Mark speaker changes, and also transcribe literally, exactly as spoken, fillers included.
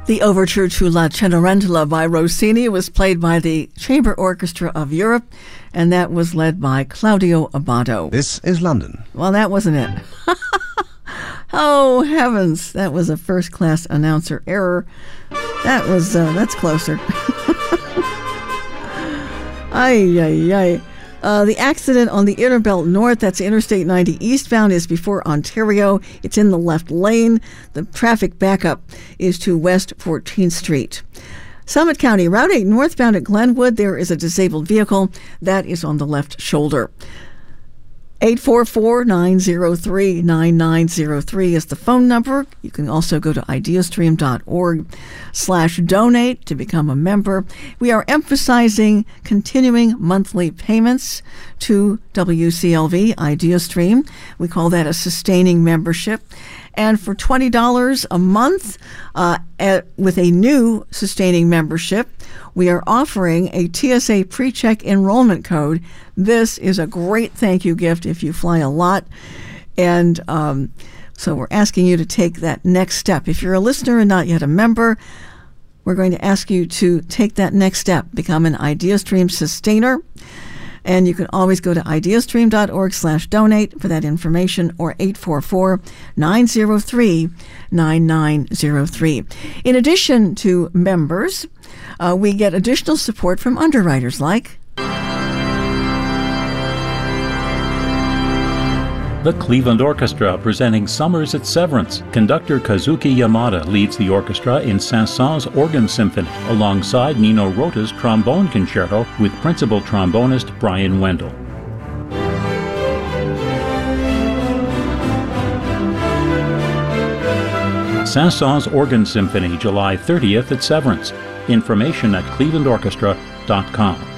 Speaker 1: The overture to La Cenerentola by Rossini was played by the Chamber Orchestra of Europe, and that was led by Claudio Abbado.
Speaker 2: This is London.
Speaker 1: Well, that wasn't it. Oh, heavens. That was a first-class announcer error. That was, uh, that's closer. Ay, ay, ay. Uh, the accident on the Inner Belt North, that's Interstate ninety eastbound, is before Ontario. It's in the left lane. The traffic backup is to West fourteenth Street. Summit County, Route eight northbound at Glenwood, there is a disabled vehicle that is on the left shoulder. eight four four, nine zero three, nine nine zero three is the phone number. You can also go to ideastream.org slash donate to become a member. We are emphasizing continuing monthly payments to W C L V, IdeaStream. We call that a sustaining membership. And for twenty dollars a month uh, at, with a new sustaining membership, we are offering a T S A PreCheck enrollment code. This is a great thank you gift if you fly a lot. And um, so we're asking you to take that next step. If you're a listener and not yet a member, we're going to ask you to take that next step, become an IdeaStream sustainer. And you can always go to ideastream.org slash donate for that information, or eight four four, nine zero three, nine nine zero three. In addition to members, uh, we get additional support from underwriters like
Speaker 3: the Cleveland Orchestra, presenting Summers at Severance. Conductor Kazuki Yamada leads the orchestra in Saint-Saëns Organ Symphony, alongside Nino Rota's Trombone Concerto with principal trombonist Brian Wendell. Saint-Saëns Organ Symphony, July thirtieth at Severance. Information at cleveland orchestra dot com.